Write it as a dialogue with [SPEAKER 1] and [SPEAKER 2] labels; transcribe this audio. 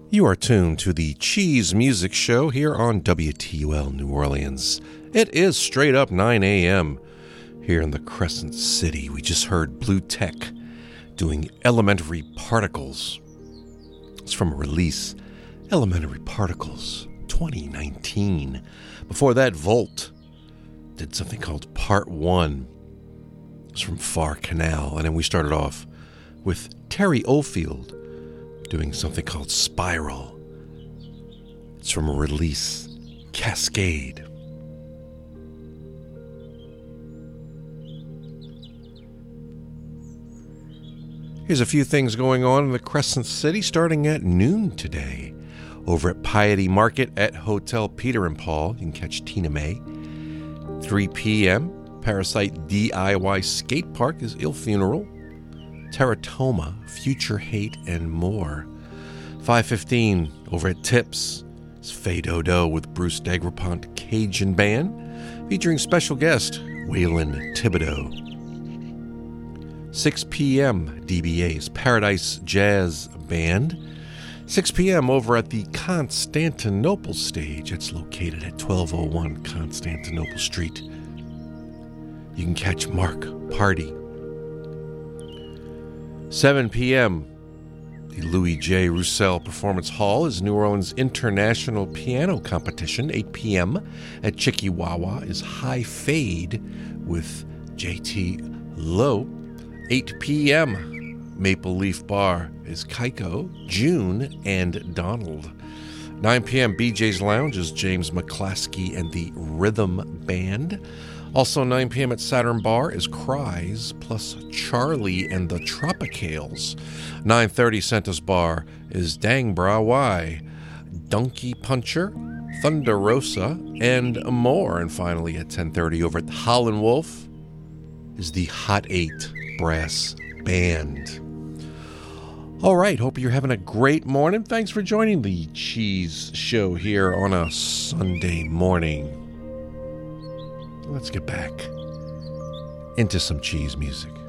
[SPEAKER 1] You are tuned to the Cheese Music Show here on WTUL New Orleans. It is straight up 9 a.m. here in the Crescent City. We just heard Blue Tech doing Elementary Particles. It's from a release, Elementary Particles 2019. Before that, Volt did something called Part 1. It's from Far Canal. And then we started off with Terry Oldfield doing something called Spiral. It's from a release, Cascade. Here's a few things going on in the Crescent City starting at noon today. Over at Piety Market at Hotel Peter and Paul, you can catch Tina May. 3 p.m., Parasite DIY Skate Park is Il Funeral. Teratoma, Future Hate, and more. 5:15 over at Tips is Faye Dodo with Bruce Dagrapont Cajun Band, featuring special guest Waylon Thibodeau. 6 p.m. DBA's Paradise Jazz Band. 6 p.m. over at the Constantinople stage. It's located at 1201 Constantinople Street. You can catch Mark Party. 7 p.m., the Louis J. Roussel Performance Hall is New Orleans International Piano Competition. 8 p.m. at Chikiwawa is High Fade with J.T. Lowe. 8 p.m., Maple Leaf Bar is Kaiko, June, and Donald. 9 p.m., BJ's Lounge is James McClaskey and the Rhythm Band. Also 9 p.m. at Saturn Bar is Cries plus Charlie and the Tropicales. 9:30 Santos Bar is Dang Bra Why, Donkey Puncher, Thunder Rosa, and more. And finally at 10:30 over at Holland Wolf is the Hot 8 Brass Band. All right, hope you're having a great morning. Thanks for joining the Cheese Show here on a Sunday morning. Let's get back into some cheese music.